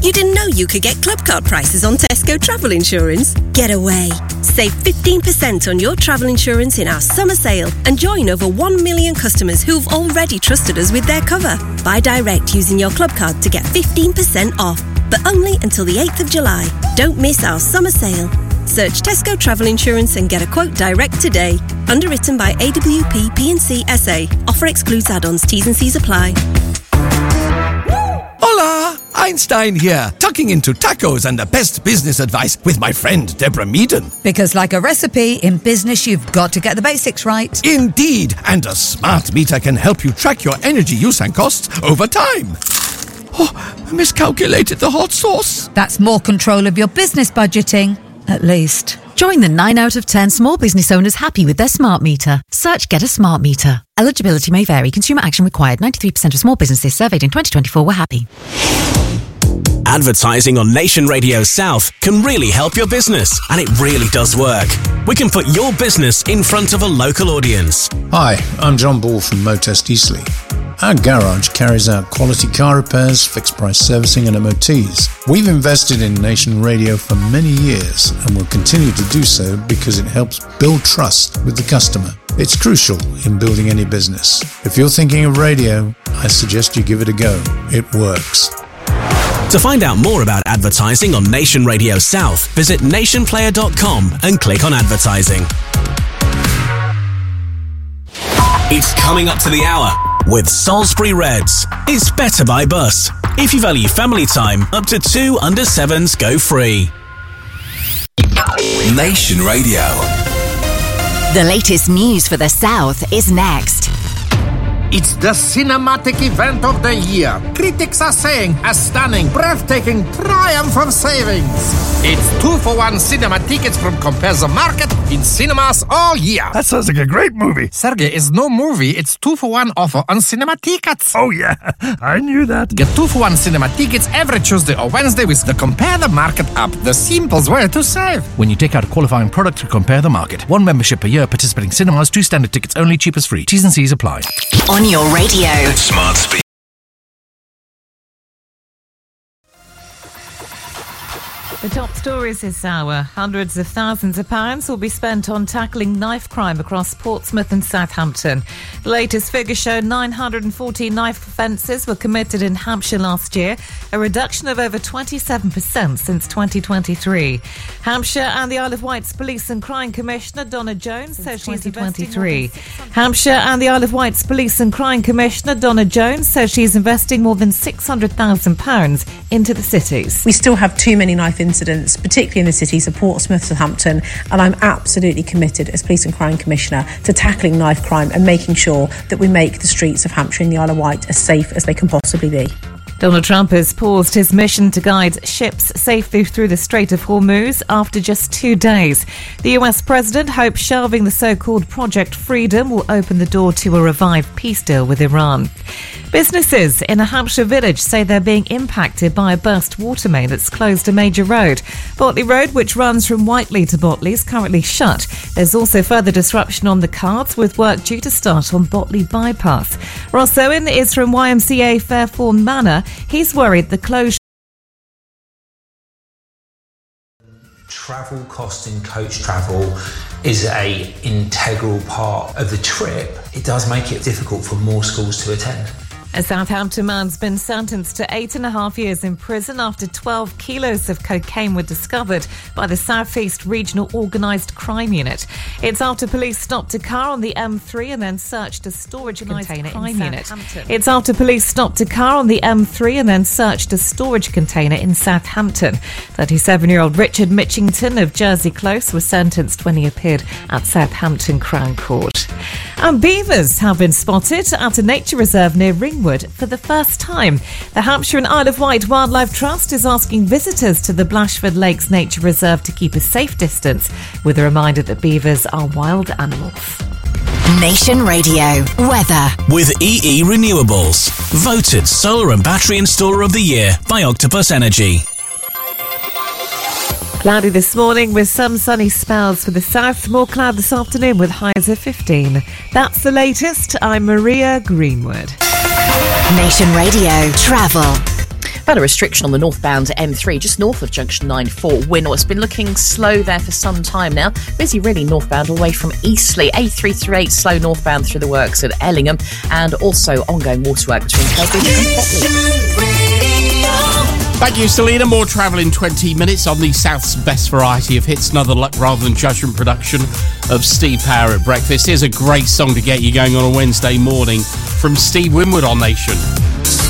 You didn't know you could get club card prices on Tesco travel insurance? Get away. Save 15% on your travel insurance in our summer sale and join over 1 million customers who've already trusted us with their cover. Buy direct using your club card to get 15% off, but only until the 8th of July. Don't miss our summer sale. Search Tesco Travel Insurance and get a quote direct today. Underwritten by AWP P&C SA. Offer excludes add-ons. T's and C's apply. Hola! Einstein here, tucking into tacos and the best business advice with my friend Deborah Meaden. Because like a recipe, in business you've got to get the basics right. Indeed, and a smart meter can help you track your energy use and costs over time. Oh, I miscalculated the hot sauce. That's more control of your business budgeting, at least. Join the 9 out of 10 small business owners happy with their smart meter. Search Get a Smart Meter. Eligibility may vary. Consumer action required. 93% of small businesses surveyed in 2024 were happy. Advertising on Nation Radio South can really help your business, and it really does work. We can put your business in front of a local audience. Hi, I'm John Ball from Motest Eastleigh. Our garage carries out quality car repairs, fixed price servicing and MOTs. We've invested in Nation Radio for many years and will continue to do so because it helps build trust with the customer. It's crucial in building any business. If you're thinking of radio, I suggest you give it a go. It works. To find out more about advertising on Nation Radio South, visit nationplayer.com and click on advertising. It's coming up to the hour with Salisbury Reds. It's better by bus. If you value family time, up to 2 under 7s go free. Nation Radio. The latest news for the South is next. It's the cinematic event of the year. Critics are saying a stunning, breathtaking triumph of savings. It's 2-for-1 cinema tickets from Compare the Market in cinemas all year. That sounds like a great movie. Sergey, it's no movie. It's 2-for-1 offer on cinema tickets. Oh, yeah. I knew that. Get 2-for-1 cinema tickets every Tuesday or Wednesday with the Compare the Market app. The simplest way to save. When you take out a qualifying product to Compare the Market. 1 membership per year, participating cinemas, 2 standard tickets only, cheapest free. T's and C's apply. On your radio. Smart speed. The top stories this hour. Hundreds of thousands of pounds will be spent on tackling knife crime across Portsmouth and Southampton. The latest figures show 940 knife offences were committed in Hampshire last year, a reduction of over 27% since 2023. Hampshire and the Isle of Wight's Police and Crime Commissioner Donna Jones says she's investing more than £600,000 into the cities. We still have too many knife incidents, particularly in the cities of Portsmouth, Southampton, and I'm absolutely committed as Police and Crime Commissioner to tackling knife crime and making sure that we make the streets of Hampshire and the Isle of Wight as safe as they can possibly be. Donald Trump has paused his mission to guide ships safely through the Strait of Hormuz after just 2 days. The US president hopes shelving the so-called Project Freedom will open the door to a revived peace deal with Iran. Businesses in a Hampshire village say they're being impacted by a burst water main that's closed a major road. Botley Road, which runs from Whiteley to Botley, is currently shut. There's also further disruption on the cards, with work due to start on Botley Bypass. Ross Owen is from YMCA Fairfawn Manor. He's worried the closure. Travel cost in coach travel is an integral part of the trip. It does make it difficult for more schools to attend. A Southampton man's been sentenced to 8.5 years in prison after 12 kilos of cocaine were discovered by the South East Regional Organised Crime Unit. It's after police stopped a car on the M3 and then searched a storage container in Southampton. 37-year-old Richard Mitchington of Jersey Close was sentenced when he appeared at Southampton Crown Court. And beavers have been spotted at a nature reserve near Ringwood for the first time. The Hampshire and Isle of Wight Wildlife Trust is asking visitors to the Blashford Lakes Nature Reserve to keep a safe distance, with a reminder that beavers are wild animals. Nation Radio weather with EE Renewables, voted solar and battery installer of the year by Octopus Energy. Cloudy this morning with some sunny spells for the south. More cloud this afternoon with highs of 15. That's the latest. I'm Maria Greenwood. Nation Radio travel. About a restriction on the northbound M3 just north of junction 9 for Winnow. It's been looking slow there for some time now. Busy really northbound all the way from Eastleigh. A338 slow northbound through the works at Ellingham, and also ongoing waterwork between Kelbridge and Botley. Thank you, Selena. More travel in 20 minutes on the South's best variety of hits. Another Luck Rather Than Judgment production of Steve Power at breakfast. Here's a great song to get you going on a Wednesday morning from Steve Winwood on Nation.